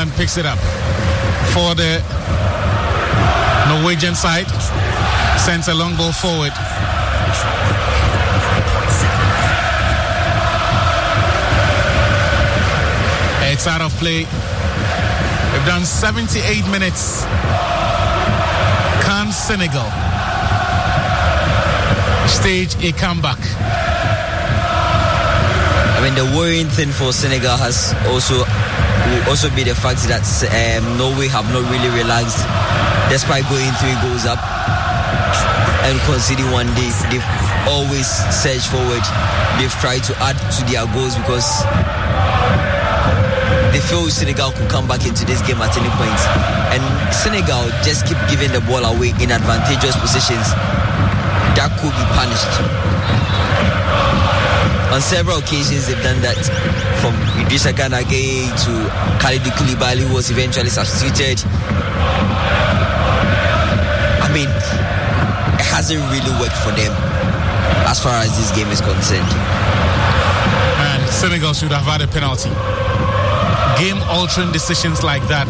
Ireland picks it up for the Norwegian side. Sends a long ball forward. It's out of play. We've done 78 minutes. Can Senegal stage a comeback? I mean, the worrying thing for Senegal will also be the fact that Norway have not really relaxed despite going 3 goals up and conceding one. They've always surged forward. They've tried to add to their goals because they feel Senegal could come back into this game at any point. And Senegal just keep giving the ball away in advantageous positions that could be punished. On several occasions, they've done that, from Idrissa Gana Gueye to Kalidou Koulibaly, who was eventually substituted. I mean, it hasn't really worked for them as far as this game is concerned. And Senegal should have had a penalty. Game-altering decisions like that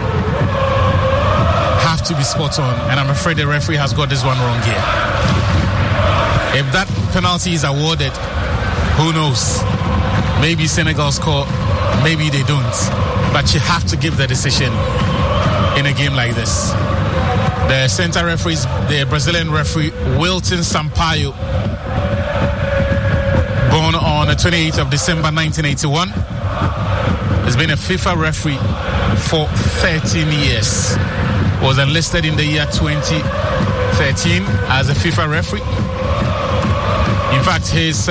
have to be spot on, and I'm afraid the referee has got this one wrong here. If that penalty is awarded, who knows? Maybe Senegal score, maybe they don't. But you have to give the decision in a game like this. The center referee is the Brazilian referee Wilton Sampaio, born on the 28th of December 1981. Has been a FIFA referee for 13 years. Was enlisted in the year 2013 as a FIFA referee. In fact, his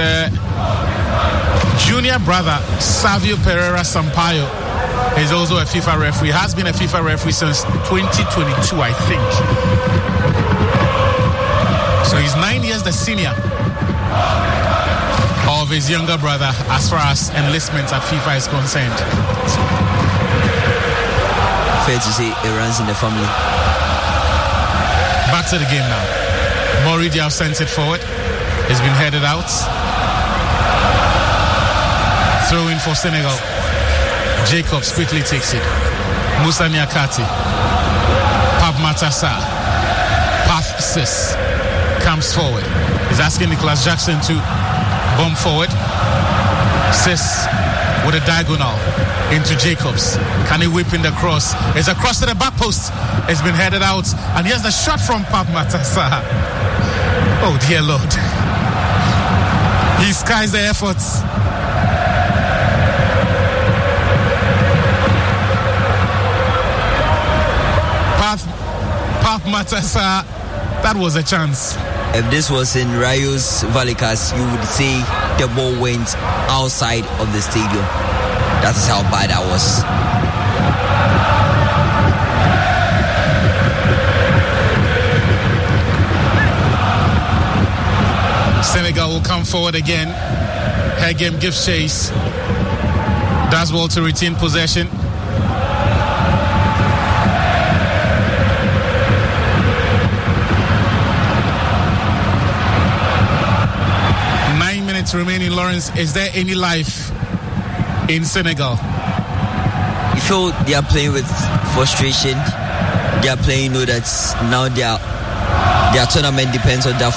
junior brother, Savio Pereira Sampaio, is also a FIFA referee. Has been a FIFA referee since 2022, I think. So he's 9 years the senior of his younger brother as far as enlistment at FIFA is concerned. Fair to say it runs in the family. Back to the game now. Moridi have sent it forward. It's been headed out. Throw in for Senegal. Jacobs quickly takes it. Moussa Niakate. Pape Matar Sarr. Path Sis comes forward. He's asking Nicholas Jackson to bomb forward. Sis with a diagonal into Jacobs. Can he whip in the cross? It's a cross to the back post. It's been headed out. And here's the shot from Pape Matar Sarr. Oh dear Lord. He skies the efforts. Pape Matar Sarr, that was a chance. If this was in Rayo's Vallecas, you would say the ball went outside of the stadium. That is how bad that was. Senegal will come forward again. Hegem gives chase. Does well to retain possession. Remaining. Lawrence, is there any life in Senegal? You feel they are playing with frustration. They are playing, know that now their tournament depends on their